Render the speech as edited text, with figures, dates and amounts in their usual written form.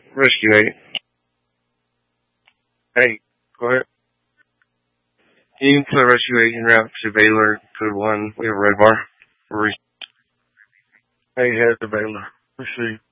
Rescue 8. Hey, go ahead. You can put Rescue 8 en route to Baylor, code 1. We have a red bar. Hey, head to Baylor. Let's see.